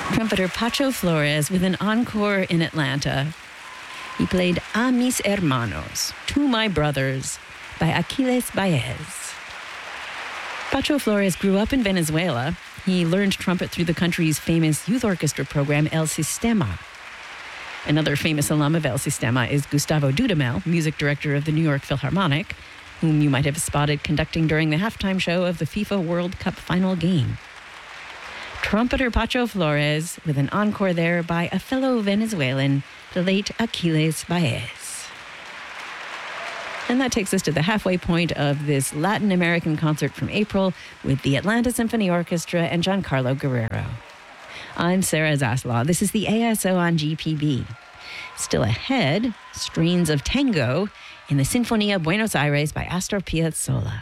Trumpeter Pacho Flores with an encore in Atlanta. He played A Mis Hermanos, To My Brothers, by Aquiles Baez. Pacho Flores grew up in Venezuela. He learned trumpet through the country's famous youth orchestra program, El Sistema. Another famous alum of El Sistema is Gustavo Dudamel, music director of the New York Philharmonic, whom you might have spotted conducting during the halftime show of the FIFA World Cup final game. Trumpeter Pacho Flores with an encore there by a fellow Venezuelan, the late Aquiles Baez. And that takes us to the halfway point of this Latin American concert from April with the Atlanta Symphony Orchestra and Giancarlo Guerrero. I'm Sarah Zaslaw. This is the ASO on GPB. Still ahead, strains of tango in the Sinfonía Buenos Aires by Astor Piazzolla.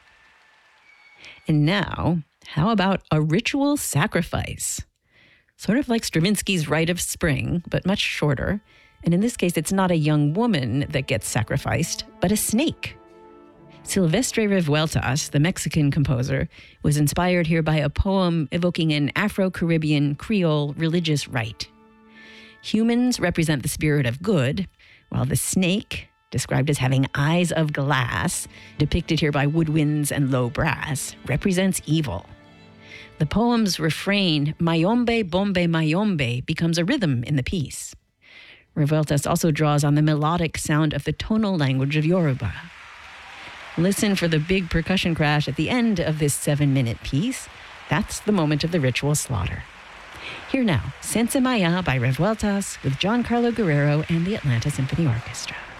And now, how about a ritual sacrifice? Sort of like Stravinsky's Rite of Spring, but much shorter. And in this case, it's not a young woman that gets sacrificed, but a snake. Silvestre Revueltas, the Mexican composer, was inspired here by a poem evoking an Afro-Caribbean Creole religious rite. Humans represent the spirit of good, while the snake, described as having eyes of glass, depicted here by woodwinds and low brass, represents evil. The poem's refrain, Mayombe, Bombe, Mayombe, becomes a rhythm in the piece. Revueltas also draws on the melodic sound of the tonal language of Yoruba. Listen for the big percussion crash at the end of this 7-minute piece. That's the moment of the ritual slaughter. Here now, Sense Maya by Revueltas with Giancarlo Guerrero and the Atlanta Symphony Orchestra.